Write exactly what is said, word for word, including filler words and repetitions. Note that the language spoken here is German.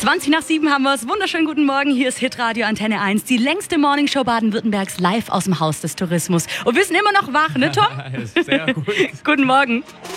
zwanzig nach sieben haben wir es. Wunderschönen guten Morgen. Hier ist Hitradio Antenne eins, die längste Morningshow Baden-Württembergs live aus dem Haus des Tourismus. Und wir sind immer noch wach, ne Tom? Sehr gut. Guten Morgen.